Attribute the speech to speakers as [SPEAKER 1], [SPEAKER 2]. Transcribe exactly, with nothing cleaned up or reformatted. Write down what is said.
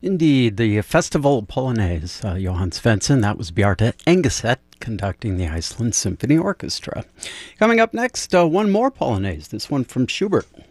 [SPEAKER 1] Indeed, the Festival Polonaise, uh, Johann Svensson, that was Bjarte Engeset conducting the Iceland Symphony Orchestra. Coming up next, uh, one more Polonaise, this one from Schubert.